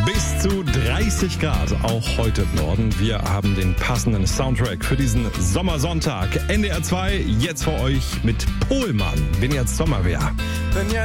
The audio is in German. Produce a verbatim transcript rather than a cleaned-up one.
Bis zu dreißig Grad, auch heute im Norden. Wir haben den passenden Soundtrack für diesen Sommersonntag. N D R zwei, jetzt für euch mit Pohlmann, wenn jetzt Sommer wäre.